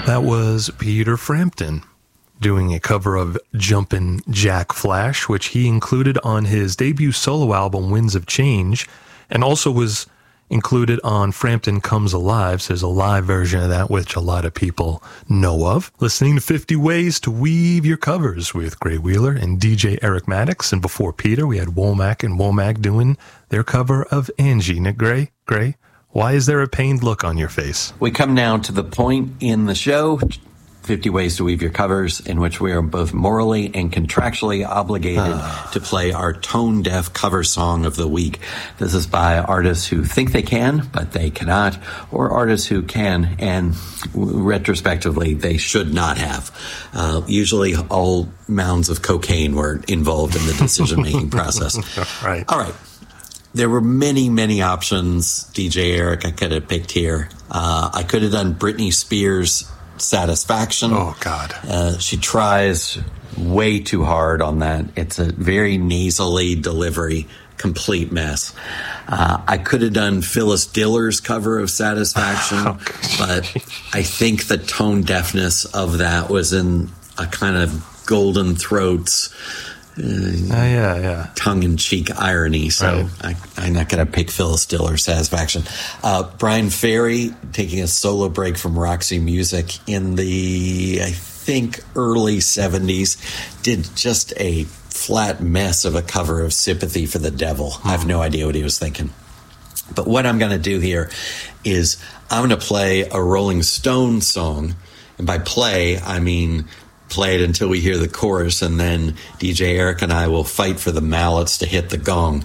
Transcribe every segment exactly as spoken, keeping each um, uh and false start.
That was Peter Frampton doing a cover of Jumpin' Jack Flash, which he included on his debut solo album, Winds of Change, and also was included on Frampton Comes Alive. So there's a live version of that, which a lot of people know of. Listening to fifty Ways to Weave Your Covers with Gray Wheeler and D J Eric Maddox. And before Peter, we had Womack and Womack doing their cover of Angie. Nick Gray, Gray, why is there a pained look on your face? We come now to the point in the show, fifty Ways to Weave Your Covers, in which we are both morally and contractually obligated to play our tone-deaf cover song of the week. This is by artists who think they can, but they cannot, or artists who can, and retrospectively, they should not have. Uh, usually all mounds of cocaine were involved in the decision-making process. Right. All right. There were many, many options, D J Eric, I could have picked here. Uh, I could have done Britney Spears' Satisfaction. Oh, God. Uh, she tries way too hard on that. It's a very nasally delivery, complete mess. Uh, I could have done Phyllis Diller's cover of Satisfaction, oh, but I think the tone deafness of that was in a kind of Golden Throats, uh, uh, yeah, yeah. tongue-in-cheek irony, so right. I, I'm not going to pick Phyllis Diller's Satisfaction. Uh, Brian Ferry taking a solo break from Roxy Music in the, I think, early seventies, did just a flat mess of a cover of Sympathy for the Devil. I have no idea what he was thinking. But what I'm going to do here is I'm going to play a Rolling Stones song, and by play, I mean play it until we hear the chorus, and then D J Eric and I will fight for the mallets to hit the gong.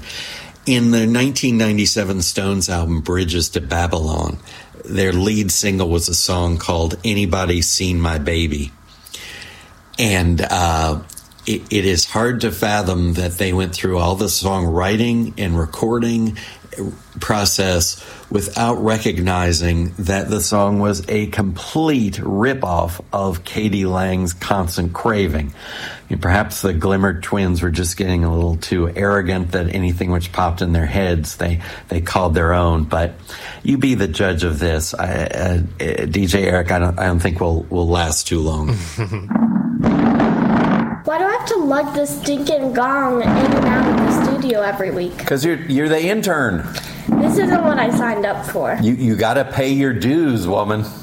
In the nineteen ninety-seven Stones album, Bridges to Babylon, their lead single was a song called Anybody Seen My Baby? And uh, it, it is hard to fathom that they went through all the songwriting and recording process without recognizing that the song was a complete ripoff of Katie Lang's Constant Craving. And perhaps the Glimmer twins were just getting a little too arrogant that anything which popped in their heads they they called their own. But you be the judge of this. I, uh, D J Eric, I don't I don't think we'll will last too long. Why do I have to lug this stinking gong in and out of the studio every week? Because you're you're the intern. This isn't what I signed up for. You you got to pay your dues, woman.